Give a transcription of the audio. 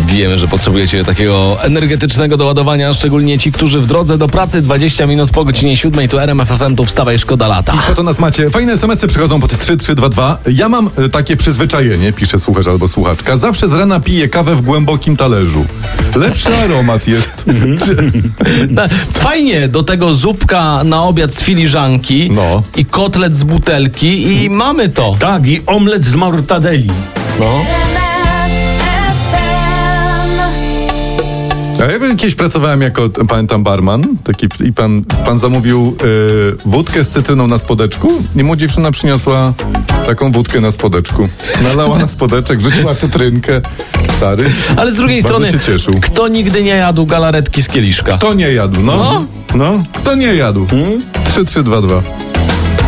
Wiemy, że potrzebujecie takiego energetycznego doładowania, szczególnie ci, którzy w drodze do pracy 20 minut po godzinie 7, tu RMF FM, tu wstawaj, szkoda lata. Po to nas macie. Fajne SMS-y przychodzą pod 3322. Ja mam takie przyzwyczajenie, pisze słuchacz albo słuchaczka. Zawsze z rana piję kawę w głębokim talerzu. Lepszy aromat jest. Fajnie, do tego zupka na obiad z filiżanki i kotlet z butelki i mamy to. Tak, i omlet z mortadeli. No. A ja kiedyś pracowałem jako, pamiętam, barman i pan zamówił wódkę z cytryną na spodeczku i mu dziewczyna przyniosła taką wódkę na spodeczku. Nalała na spodeczek, wrzuciła cytrynkę. Stary. Ale z drugiej strony, się cieszył. Kto nigdy nie jadł galaretki z kieliszka? Kto nie jadł, no. Kto nie jadł? 3322.